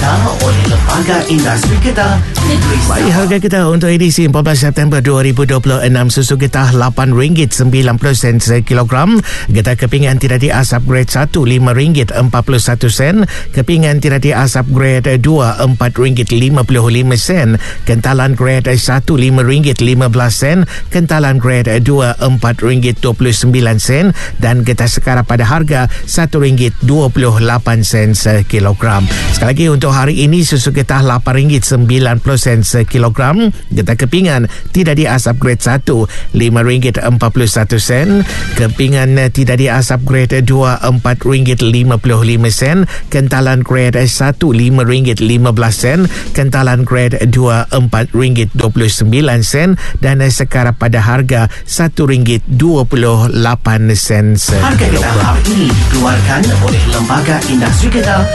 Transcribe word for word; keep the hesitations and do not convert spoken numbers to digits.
Kedah oleh Lembaga Industri Kedah Negeri Sabah. Baik, harga kita untuk edisi empat belas September dua ribu dua puluh enam, susu getah lapan ringgit sembilan puluh sen sekilogram, getah kepingan tidak diasap grade satu lima ringgit empat puluh satu sen, kepingan tidak diasap grade dua empat ringgit lima puluh lima sen, kentalan grade satu lima ringgit lima belas sen, kentalan grade dua empat ringgit dua puluh sembilan sen, dan getah sekarang pada harga satu ringgit dua puluh lapan sen sekilogram. Sekali lagi untuk hari ini, susu getah lapan ringgit sembilan puluh sen sekilogram, getah kepingan tidak diasap grade satu lima ringgit empat puluh satu sen, kepingan tidak diasap grade dua empat ringgit lima puluh lima sen, kentalan grade satu lima ringgit lima belas sen, kentalan grade dua empat ringgit dua puluh sembilan sen, dan sekarang pada harga satu ringgit dua puluh lapan sen Harga sekilogram. getah hari ini dikeluarkan oleh Lembaga Industri Kedah